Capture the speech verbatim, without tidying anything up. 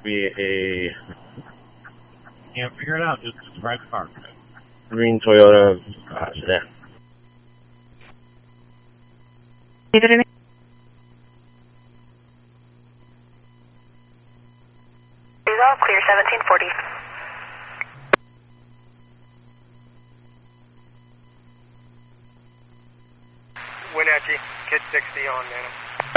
be a Can't figure it out. Just drive the car. green Toyota uh, sedan. All clear, seventeen forty. Wenatchee, Kid sixty on, man.